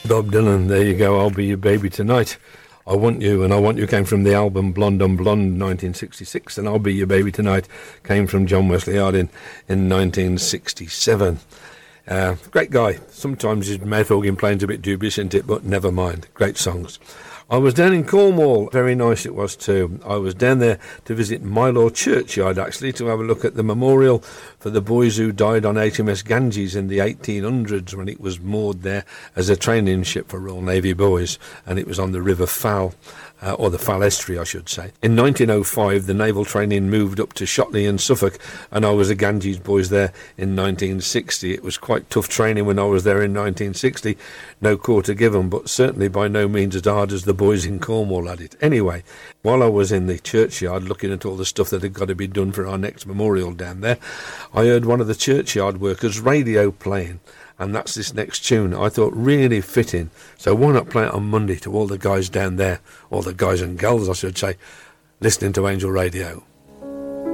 Bob Dylan, there you go, I'll Be Your Baby Tonight. I Want You, and I Want You came from the album Blonde on Blonde, 1966, and I'll Be Your Baby Tonight came from John Wesley Harding in 1967. Great guy. Sometimes his mouth organ playing's a bit dubious, isn't it? But never mind. Great songs. I was down in Cornwall. Very nice it was too. I was down there to visit Mylor Churchyard, actually, to have a look at the memorial for the boys who died on HMS Ganges in the 1800s when it was moored there as a training ship for Royal Navy boys, and it was on the River Fal. Or the Fal Estuary, I should say. In 1905, the naval training moved up to Shotley in Suffolk, and I was a Ganges boys there in 1960. It was quite tough training when I was there in 1960. No quarter given, but certainly by no means as hard as the boys in Cornwall had it. Anyway, while I was in the churchyard looking at all the stuff that had got to be done for our next memorial down there, I heard one of the churchyard workers' radio playing. And that's this next tune. I thought really fitting. So why not play it on Monday to all the guys down there, all the guys and girls, I should say, listening to Angel Radio.